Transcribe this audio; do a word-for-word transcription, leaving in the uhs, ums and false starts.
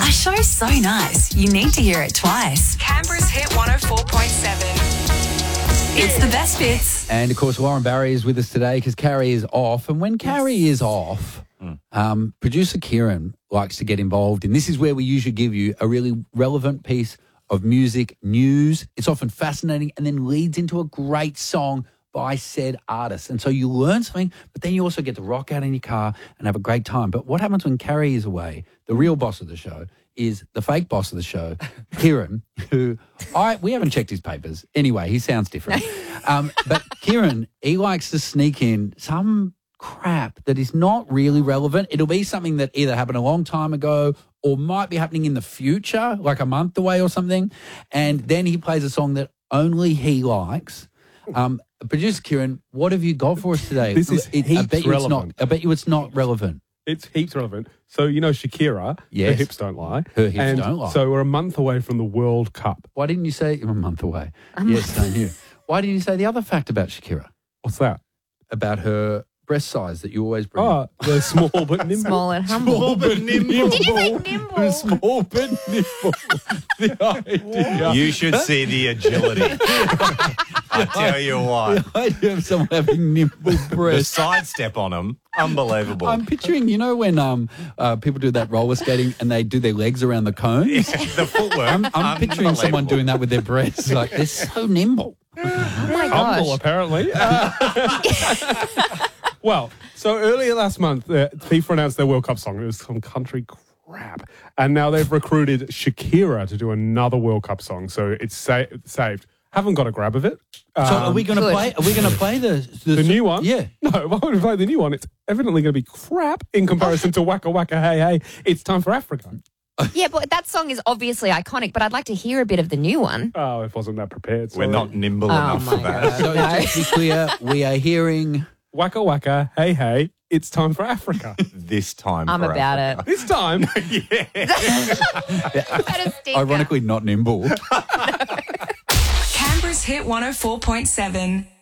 A show's so nice, you need to hear it twice. Canberra's Hit one oh four point seven. It's the best bits. And, of course, Lauren Barry is with us today because Carrie is off. And when Carrie is off, mm. um, producer Kieran likes to get involved. And this is where we usually give you a really relevant piece of music news. It's often fascinating and then leads into a great song by said artist. And so you learn something, but then you also get to rock out in your car and have a great time. But what happens when Carrie is away, the real boss of the show, is the fake boss of the show, Kieran, who I we haven't checked his papers. Anyway, he sounds different. Um, but Kieran, he likes to sneak in some crap that is not really relevant. It'll be something that either happened a long time ago or might be happening in the future, like a month away or something. And then he plays a song that only he likes. Um, Producer Kieran, what have you got for us today? This is it, heaps I bet you relevant. It's not, I bet you it's not relevant. It's heaps relevant. So, you know Shakira, yes. her hips don't lie. Her hips and don't lie. So we're a month away from the World Cup. Why didn't you say a month away? A yes, month. don't you? Why didn't you say the other fact about Shakira? What's that? About her breast size that you always bring Oh, up. they're small but nimble. Small and humble. Small but nimble. Did you say nimble? Small but nimble. The idea. You should see the agility. I tell you what. The idea of someone having nimble The breasts. sidestep on them, unbelievable. I'm picturing, you know, when um uh, people do that roller skating and they do their legs around the cones? the footwork. I'm, I'm picturing someone unbelievable. doing that with their breasts. Like, they're so nimble. Oh my Humble, gosh. apparently. Uh, well, so earlier last month, uh, FIFA announced their World Cup song. It was some country crap. And now they've recruited Shakira to do another World Cup song. So it's sa- saved. Haven't got a grab of it. So are Um, we going to good. play? Are we going to play the, the The new one? Yeah. No, why would we play the new one? It's evidently going to be crap in comparison to Waka Waka Hey Hey. It's Time for Africa. Yeah, but that song is obviously iconic, but I'd like to hear a bit of the new one. Oh, I wasn't that prepared. We're sorry. not nimble Oh enough my for that. God. So No. just to be clear, we are hearing. Waka Waka Hey Hey. It's Time for Africa. This time I'm for about Africa. This time, That is stinker. Ironically, not nimble. Canberra's Hit one oh four point seven.